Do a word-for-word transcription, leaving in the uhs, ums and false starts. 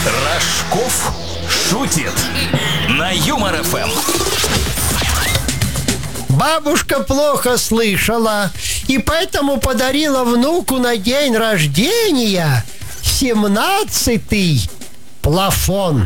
Рожков шутит на Юмор эф эм. Бабушка плохо слышала и поэтому подарила внуку на день рождения семнадцатый плафон.